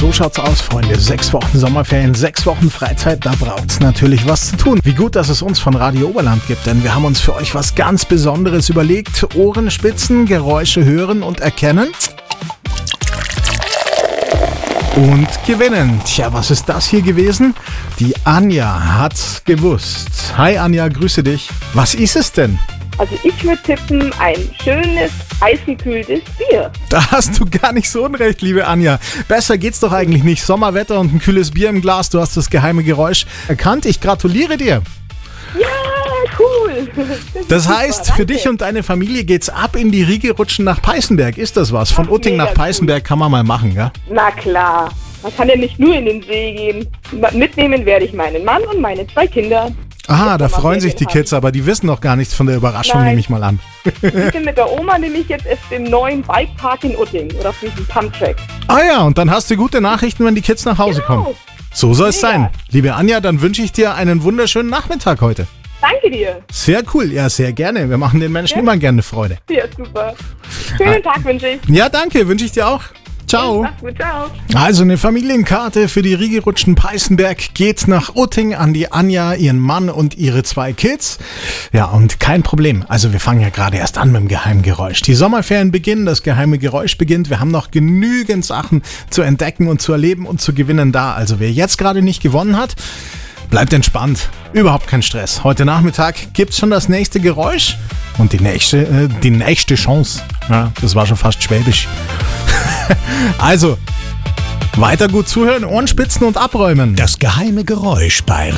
So schaut's aus, Freunde. 6 Wochen Sommerferien, 6 Wochen Freizeit, da braucht's natürlich was zu tun. Wie gut, dass es uns von Radio Oberland gibt, denn wir haben uns für euch was ganz Besonderes überlegt. Ohrenspitzen, Geräusche hören und erkennen. Und gewinnen. Tja, was ist das hier gewesen? Die Anja hat's gewusst. Hi Anja, grüße dich. Was ist es denn? Also ich würde tippen, ein schönes, eisenkühltes Bier. Da hast du gar nicht so unrecht, liebe Anja. Besser geht's doch eigentlich nicht. Sommerwetter und ein kühles Bier im Glas. Du hast das geheime Geräusch erkannt. Ich gratuliere dir. Ja, cool. Das heißt, für dich und deine Familie geht's ab in die Riege rutschen nach Peißenberg. Ist das was? Von Utting nach Peißenberg kann man mal machen, ja? Na klar. Man kann ja nicht nur in den See gehen. Mitnehmen werde ich meinen Mann und meine 2 Kinder. Aha, da freuen sich die Kids, aber die wissen noch gar nichts von der Überraschung, nehme ich mal an. Ich bin mit der Oma nämlich jetzt erst im neuen Bikepark in Utting oder auf diesem Pumptrack. Ah ja, und dann hast du gute Nachrichten, wenn die Kids nach Hause kommen. So soll es sein. Liebe Anja, dann wünsche ich dir einen wunderschönen Nachmittag heute. Danke dir. Sehr cool, ja, sehr gerne. Wir machen den Menschen immer gerne Freude. Ja, super. Schönen Tag wünsche ich. Ja, danke, wünsche ich dir auch. Ciao. Mach's gut, ciao. Also eine Familienkarte für die Riege rutschen Peißenberg geht nach Utting an die Anja, ihren Mann und ihre 2 Kids. Ja, und kein Problem. Also wir fangen ja gerade erst an mit dem geheimen Geräusch. Die Sommerferien beginnen, das geheime Geräusch beginnt. Wir haben noch genügend Sachen zu entdecken und zu erleben und zu gewinnen da. Also wer jetzt gerade nicht gewonnen hat, bleibt entspannt. Überhaupt kein Stress. Heute Nachmittag gibt's schon das nächste Geräusch und die nächste Chance. Ja, das war schon fast schwäbisch. Also, weiter gut zuhören, Ohrenspitzen und abräumen. Das geheime Geräusch bei